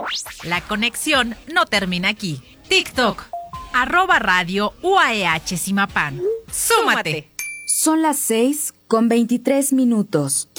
La conexión no termina aquí. TikTok, @Radio UAEH Zimapán. ¡Súmate! Son las 6:23.